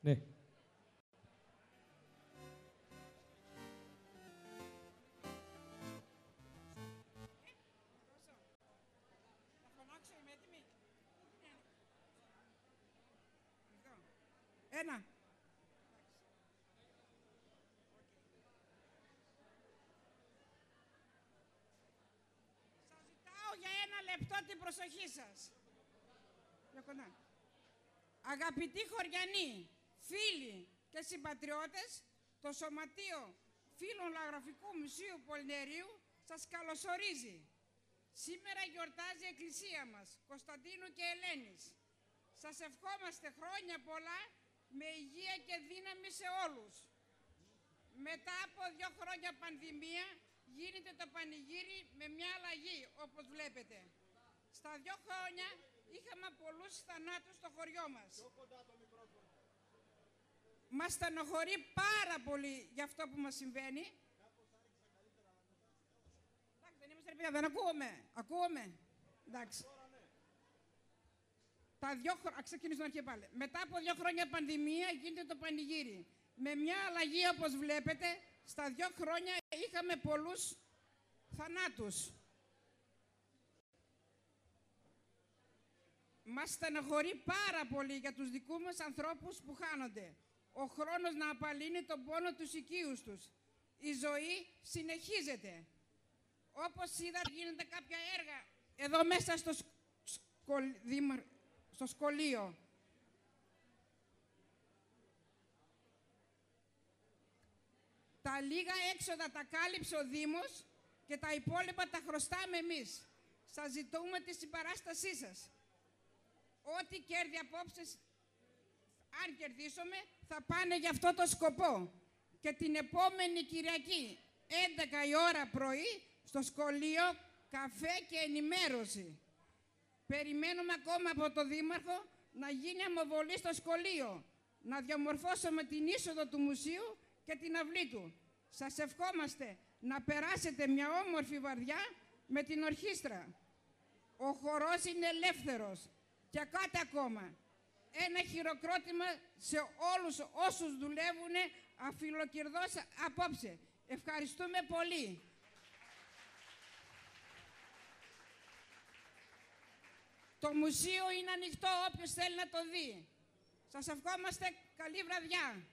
Ναι. Ένα. Σας ζητάω για 1 λεπτό την προσοχή σας. Για κοντά. Αγαπητοί χωριανοί, φίλοι και συμπατριώτες, το Σωματείο Φίλων Λαογραφικού Μουσείου Πολυνερίου σας καλωσορίζει. Σήμερα γιορτάζει η Εκκλησία μας, Κωνσταντίνου και Ελένης. Σας ευχόμαστε χρόνια πολλά με υγεία και δύναμη σε όλους. Μετά από 2 χρόνια πανδημία γίνεται το πανηγύρι με μια αλλαγή, όπως βλέπετε. Στα 2 χρόνια είχαμε πολλούς θανάτους στο χωριό μας. Μας στενοχωρεί πάρα πολύ για αυτό που μας συμβαίνει. Εντάξει, δεν είμαστε παιδιά, δεν ακούγομαι. Ακούγομαι. Εντάξει. Ξεκινήσω αρχή πάλι. Μετά από 2 χρόνια πανδημία γίνεται το πανηγύρι. Με μια αλλαγή, όπως βλέπετε, στα 2 χρόνια είχαμε πολλούς θανάτους. Μας στενοχωρεί πάρα πολύ για τους δικούς μας ανθρώπους που χάνονται. Ο χρόνος να απαλύνει τον πόνο τους οικείους τους. Η ζωή συνεχίζεται. Όπως είδατε, γίνονται κάποια έργα εδώ μέσα στο σχολείο. Τα λίγα έξοδα τα κάλυψε ο Δήμος και τα υπόλοιπα τα χρωστάμε εμείς. Σας ζητούμε τη συμπαράστασή σας. Ό,τι κέρδη απόψε, αν κερδίσουμε, θα πάνε για αυτό το σκοπό. Και την επόμενη Κυριακή, 11 η ώρα πρωί, στο σχολείο, καφέ και ενημέρωση. Περιμένουμε ακόμα από το Δήμαρχο να γίνει αμοβολή στο σχολείο, να διαμορφώσουμε την είσοδο του μουσείου και την αυλή του. Σας ευχόμαστε να περάσετε μια όμορφη βαρδιά με την ορχήστρα. Ο χορός είναι ελεύθερος. Και κάτι ακόμα. Ένα χειροκρότημα σε όλους όσους δουλεύουν αφιλοκυρδώς απόψε. Ευχαριστούμε πολύ. Το μουσείο είναι ανοιχτό, όποιος θέλει να το δει. Σας ευχόμαστε καλή βραδιά.